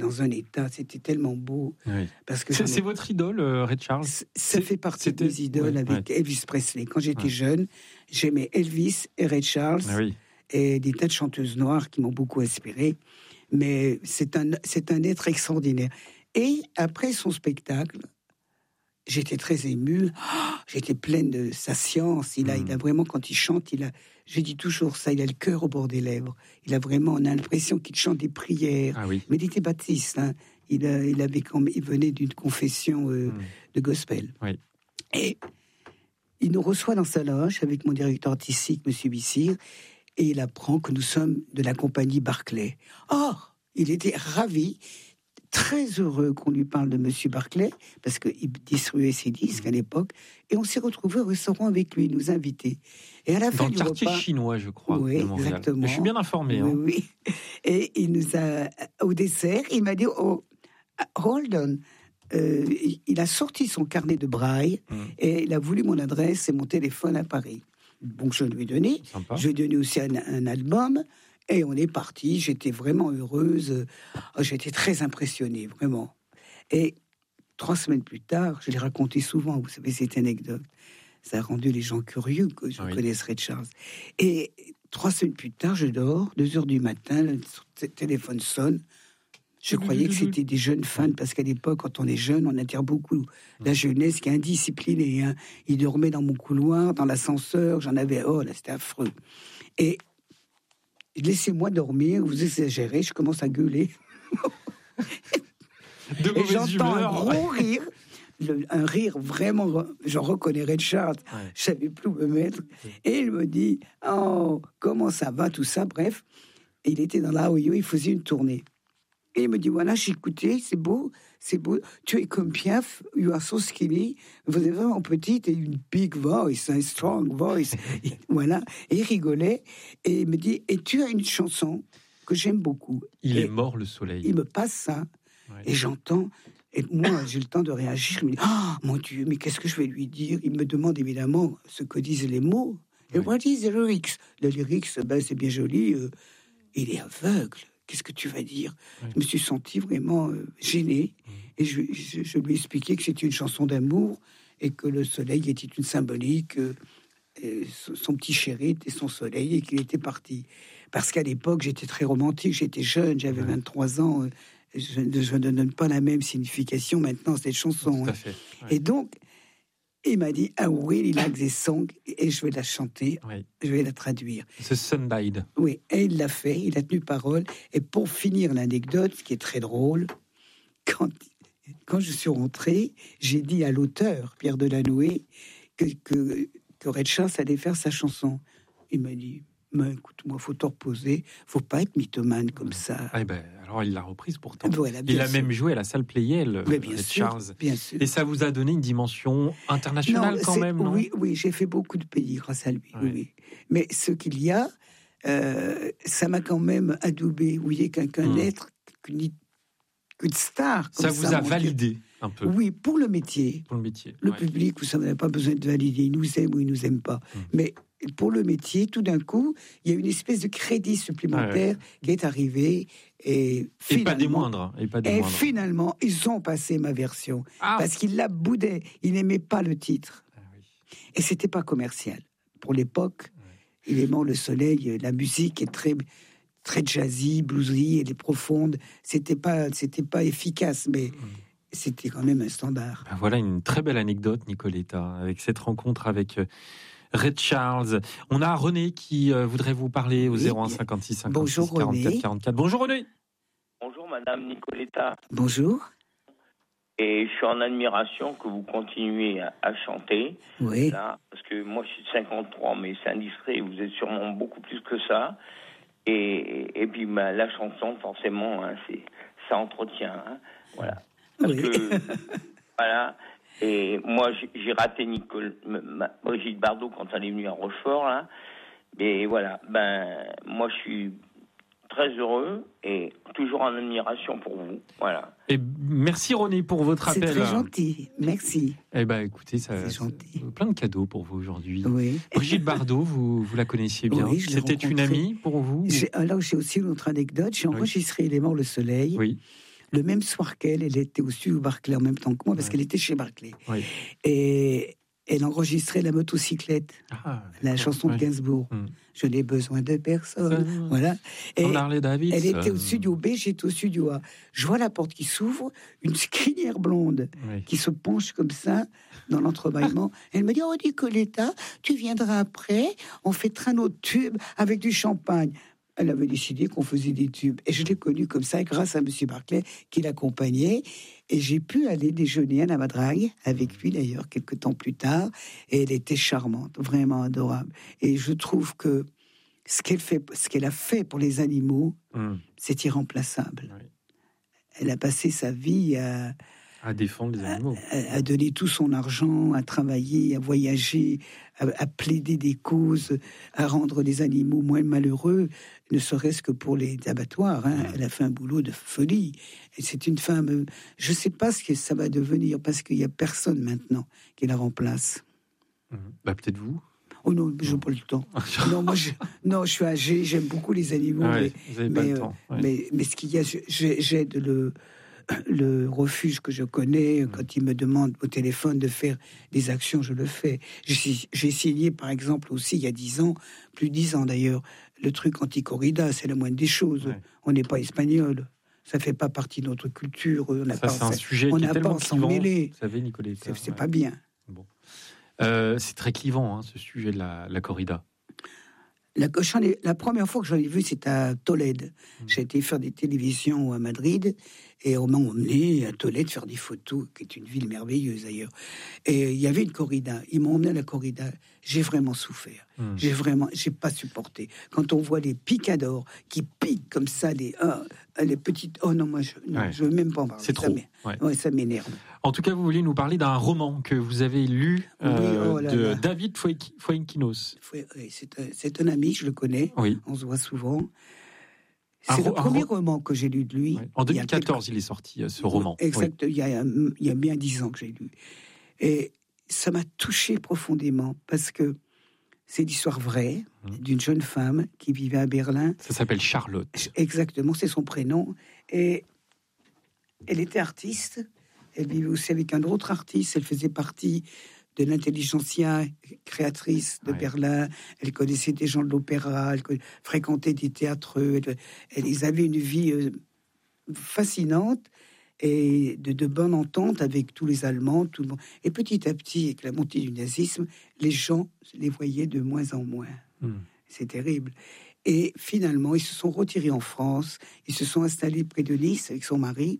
dans un état, c'était tellement beau. Oui. Parce que c'est votre idole, Ray Charles? Ça fait partie de mes idoles avec Elvis Presley. Quand j'étais jeune, j'aimais Elvis et Ray Charles et des tas de chanteuses noires qui m'ont beaucoup inspiré. Mais c'est un être extraordinaire. Et après son spectacle, j'étais très émue. J'étais pleine de sa science. Il a vraiment, quand il chante, je dis toujours ça, il a le cœur au bord des lèvres. On a l'impression qu'il chante des prières. Ah oui. Mais il était baptiste, hein. Il venait d'une confession de gospel. Oui. Et il nous reçoit dans sa loge avec mon directeur artistique, M. Bissir, et il apprend que nous sommes de la compagnie Barclay. Or, il était ravi, très heureux qu'on lui parle de M. Barclay, parce qu'il distribuait ses disques à l'époque, et on s'est retrouvés au restaurant avec lui, nous inviter. Et à la fin du quartier chinois, je crois. Oui, exactement. Je suis bien informé. Oui. Et il nous a, au dessert, il m'a dit, hold on. Il a sorti son carnet de braille et il a voulu mon adresse et mon téléphone à Paris. Donc je lui ai donné. Sympa. Je lui ai donné aussi un album et on est parti. J'étais vraiment heureuse. J'étais très impressionnée, vraiment. Et 3 semaines plus tard, je l'ai raconté souvent, vous savez, cette anecdote. Ça a rendu les gens curieux que je connaisse Ray Charles. Et 3 semaines plus tard, je dors, 2h du matin, le téléphone sonne. Je croyais que c'était des jeunes fans, parce qu'à l'époque, quand on est jeune, on attire beaucoup la jeunesse qui est indisciplinée. Hein. Ils dormaient dans mon couloir, dans l'ascenseur, j'en avais... Oh là, c'était affreux. Et laissez-moi dormir, vous exagérez, je commence à gueuler. Et j'entends un gros rire, un rire vraiment... Je reconnais Ray Charles, je savais plus où me mettre. Et il me dit, oh, comment ça va, tout ça, bref. Et il était dans la Ohio, il faisait une tournée. Et il me dit, voilà, j'ai écouté, c'est beau, tu es comme Piaf, you are so skinny, vous êtes vraiment petite, et une big voice, un strong voice, voilà. Et il rigolait, et il me dit, et tu as une chanson que j'aime beaucoup. Il est mort le soleil. Il me passe ça, et j'entends, et moi, j'ai le temps de réagir, je me dis, mon Dieu, mais qu'est-ce que je vais lui dire? Il me demande évidemment ce que disent les mots, et what is the lyrics? Le lyrics, c'est bien joli, il est aveugle. Qu'est-ce que tu vas dire? Je me suis senti vraiment gêné. Et je lui ai expliqué que c'était une chanson d'amour et que le soleil était une symbolique. Son petit chéri était son soleil et qu'il était parti. Parce qu'à l'époque, j'étais très romantique, j'étais jeune, j'avais 23 ans. Je ne donne pas la même signification maintenant à cette chanson. Tout à fait. Et donc, il m'a dit, I really like this song, et je vais la chanter, je vais la traduire. C'est Sundied. Oui, et il l'a fait, il a tenu parole. Et pour finir l'anecdote, ce qui est très drôle, quand je suis rentré, j'ai dit à l'auteur, Pierre Delanoë, que Ray Charles allait faire sa chanson. Il m'a dit, mais écoute-moi, faut te reposer, faut pas être mythomane comme ça. Alors il l'a reprise pourtant. Voilà, il a même joué à la salle Playel, Ray Charles. Bien sûr. Et ça vous a donné une dimension internationale quand même, non? Oui, j'ai fait beaucoup de pays grâce à lui. Oui. Mais ce qu'il y a, ça m'a quand même adoubé. Vous voyez, qu'un être, qu'une star. Comme ça vous a validé un peu. Oui, pour le métier. Le public, vous savez, n'a pas besoin de valider. Il nous aime ou il nous aime pas. Mais pour le métier, tout d'un coup, il y a une espèce de crédit supplémentaire qui est arrivé. Et pas des moindres. Et finalement, ils ont passé ma version. Parce qu'il la boudait. Il n'aimait pas le titre. Et c'était pas commercial. Pour l'époque, il est mort le soleil. La musique est très, très jazzy, bluesy, elle est profonde. C'était pas efficace, mais c'était quand même un standard. Voilà une très belle anecdote, Nicoletta, avec cette rencontre avec Ray Charles. On a René qui voudrait vous parler au 01 56 56 Bonjour, 44 René. 44. Bonjour René. Bonjour Madame Nicoletta. Bonjour. Et je suis en admiration que vous continuez à chanter. Oui. Là, parce que moi je suis de 53, mais c'est indiscret, vous êtes sûrement beaucoup plus que ça. Et puis la chanson, forcément, ça entretient. Voilà. Parce que, voilà. Et moi, j'ai raté Brigitte Bardot quand elle est venue à Rochefort, là. Mais voilà, moi, je suis très heureux et toujours en admiration pour vous. Voilà. Et merci René pour votre appel. C'est très gentil, merci. Écoutez, c'est gentil. Plein de cadeaux pour vous aujourd'hui. Oui. Brigitte Bardot, vous la connaissiez bien. Oui, c'était une amie pour vous? Alors j'ai aussi une autre anecdote. J'ai enregistré Il est mort le soleil. Oui. le même soir qu'elle, elle était au studio Barclay en même temps que moi, parce qu'elle était chez Barclay. Oui. Et elle enregistrait La motocyclette, la chanson de Gainsbourg. Je n'ai besoin de personne. Voilà. Et elle était au studio B, j'étais au studio A. Je vois la porte qui s'ouvre, une crinière blonde qui se penche comme ça dans l'entrebâillement. Elle me dit, oh Nicoletta, tu viendras après, on fêtera nos tubes avec du champagne. Elle avait décidé qu'on faisait des tubes. Et je l'ai connue comme ça, grâce à M. Barclay, qui l'accompagnait. Et j'ai pu aller déjeuner à la Madrague, avec lui d'ailleurs, quelques temps plus tard. Et elle était charmante, vraiment adorable. Et je trouve que ce qu'elle a fait pour les animaux, c'est irremplaçable. Oui. Elle a passé sa vie à défendre les animaux, à donner tout son argent, à travailler, à voyager, à plaider des causes, à rendre les animaux moins malheureux, ne serait-ce que pour les abattoirs. Elle a fait un boulot de folie. Et c'est une femme... Je ne sais pas ce que ça va devenir, parce qu'il n'y a personne maintenant qui la remplace. Peut-être vous. Oh non, je n'ai pas le temps. Je suis âgée, j'aime beaucoup les animaux. Vous n'avez pas le temps. Mais ce qu'il y a, j'aide le refuge que je connais, quand il me demande au téléphone de faire des actions, je le fais. J'ai signé, par exemple, aussi, il y a 10 ans, plus de 10 ans d'ailleurs, le truc anti-corrida, c'est la moindre des choses. On n'est pas espagnol. Ça fait pas partie de notre culture. C'est un sujet qui est tellement clivant, vous savez, Nicoletta. C'est pas bien. Bon. C'est très clivant, ce sujet de la corrida. La première fois que j'en ai vu, c'était à Tolède. J'ai été faire des télévisions à Madrid et on m'a emmené à Tolède faire des photos, qui est une ville merveilleuse d'ailleurs. Et il y avait une corrida. Ils m'ont emmené à la corrida. J'ai vraiment souffert. J'ai pas supporté. Quand on voit les picadors qui piquent comme ça, les petites. Oh non, moi je veux même pas en parler. C'est trop. Ça m'énerve. En tout cas, vous vouliez nous parler d'un roman que vous avez lu de David Fuenquinos. C'est un ami, je le connais. Oui. On se voit souvent. C'est le premier roman que j'ai lu de lui. Oui. En 2014, il est sorti, ce roman. Exact. Oui. Il y a bien 10 ans que j'ai lu. Et ça m'a touché profondément parce que c'est l'histoire vraie d'une jeune femme qui vivait à Berlin. Ça s'appelle Charlotte. Exactement, c'est son prénom. Et elle était artiste. Elle vivait aussi avec un autre artiste. Elle faisait partie de l'intelligentsia créatrice de Berlin. Elle connaissait des gens de l'opéra. Elle fréquentait des théâtres. Ils avaient une vie fascinante et de bonne entente avec tous les Allemands. Tout le monde. Et petit à petit, avec la montée du nazisme, les gens les voyaient de moins en moins. C'est terrible. Et finalement, ils se sont retirés en France. Ils se sont installés près de Nice avec son mari.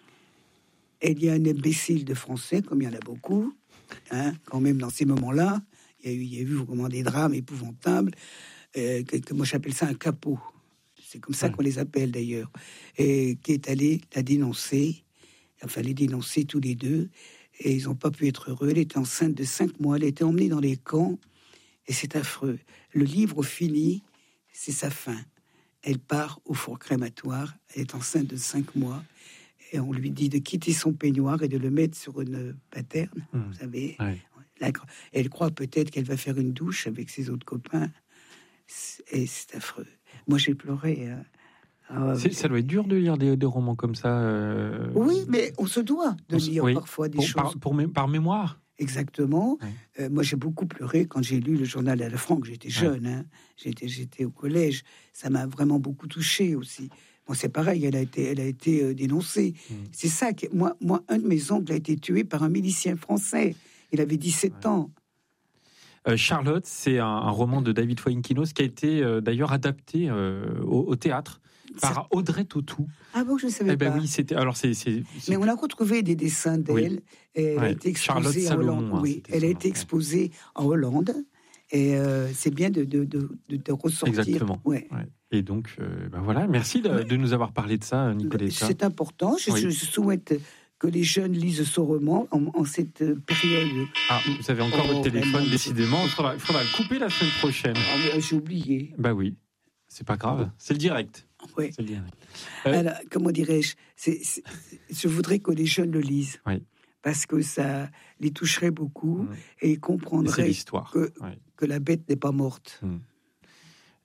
Et il y a un imbécile de Français, comme il y en a beaucoup, quand même dans ces moments-là. Il y a eu vraiment des drames épouvantables, que moi j'appelle ça un capot. C'est comme ça qu'on les appelle d'ailleurs. Et qui est allé la dénoncer, enfin les dénoncer tous les deux, et ils n'ont pas pu être heureux. Elle était enceinte de 5 mois, elle a été emmenée dans les camps, et c'est affreux. Le livre finit, c'est sa fin. Elle part au four crématoire, elle est enceinte de 5 mois, et on lui dit de quitter son peignoir et de le mettre sur une paterne, vous savez. Ouais. Elle croit peut-être qu'elle va faire une douche avec ses autres copains, et c'est affreux. Moi, j'ai pleuré. Ça doit être dur de lire des romans comme ça. Oui, mais on se doit de lire parfois des choses. Par mémoire. Exactement. Moi, j'ai beaucoup pleuré quand j'ai lu le journal d'Anne Frank. J'étais jeune, j'étais au collège. Ça m'a vraiment beaucoup touché aussi. Bon, c'est pareil, elle a été dénoncée. C'est ça que moi, un de mes oncles a été tué par un milicien français. Il avait 17 ans. Charlotte, c'est un roman de David Fuenquinos qui a été d'ailleurs adapté au théâtre par Audrey Tautou. Ah bon, je ne savais pas. Oui, c'était. Alors Mais on a retrouvé des dessins d'elle. Elle a été exposée en Hollande. Elle a été exposée en Hollande. Et c'est bien de ressortir. Exactement. Et donc, voilà. Merci de nous avoir parlé de ça, Nicoletta. C'est important. Je souhaite que les jeunes lisent ce roman en cette période. Ah, vous avez encore votre téléphone, décidément. Il faudra le couper la semaine prochaine. J'ai oublié. Bah oui, c'est pas grave. C'est le direct. Oui. Alors, comment dirais-je, je voudrais que les jeunes le lisent. Oui. Parce que ça les toucherait beaucoup et ils comprendraient que la bête n'est pas morte.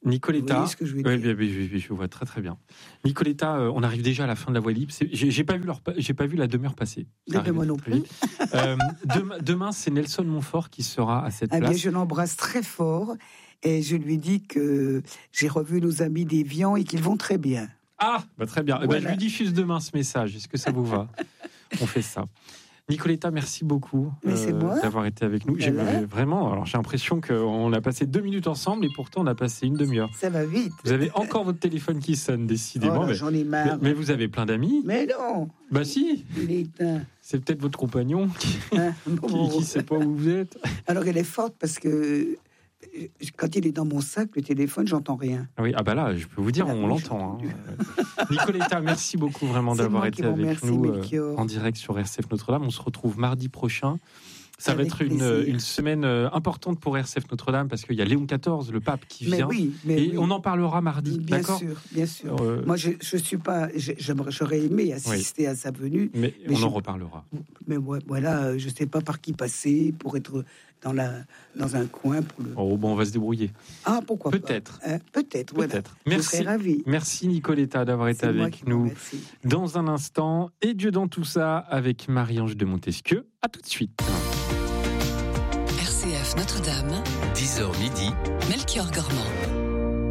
Nicoletta, Vous voyez ce que je veux dire ? oui, je vois très très bien. Nicoletta, on arrive déjà à la fin de la voie libre. J'ai pas vu la demi-heure passer. Moi non plus. Demain, c'est Nelson Montfort qui sera à cette Ah place. bien, je l'embrasse très fort et je lui dis que j'ai revu nos amis d'Évian et qu'ils vont très bien. Ah, très bien. Voilà. Je lui diffuse demain ce message. Est-ce que ça vous va ? On fait ça. Nicoletta, merci beaucoup d'avoir été avec nous. Voilà. J'ai l'impression qu'on a passé 2 minutes ensemble et pourtant on a passé une demi-heure. Ça va vite. Vous avez encore votre téléphone qui sonne, décidément. Oh là, j'en ai marre. Mais vous avez plein d'amis. Mais non, Bah si, il est éteint. c'est peut-être votre compagnon Hein, qui bon. ne sait pas où vous êtes. Alors elle est forte parce que quand il est dans mon sac, le téléphone, j'entends rien. Ah oui, là, je peux vous dire, Ah on oui, l'entend. Nicoletta, merci beaucoup vraiment C'est d'avoir moi été qui vous avec remercie, nous Melchior. en direct sur RCF Notre-Dame. On se retrouve mardi prochain. Ça va Avec être plaisir. une semaine importante pour RCF Notre-Dame parce qu'il y a Léon XIV, le pape, qui vient. Et on en parlera mardi, Bien d'accord ? sûr, bien sûr. Moi, je suis pas. J'aurais aimé assister à sa venue. Mais on en reparlera. Mais voilà, je sais pas par qui passer pour être dans un coin. On va se débrouiller. Ah, pourquoi Peut-être. pas. Peut-être, voilà. Merci. Je serais ravie. Merci Nicoletta d'avoir été avec nous. Dans un instant, et Dieu dans tout ça avec Marie-Ange de Montesquieu. À tout de suite. RCF Notre-Dame, 10h midi, Melchior Gormand.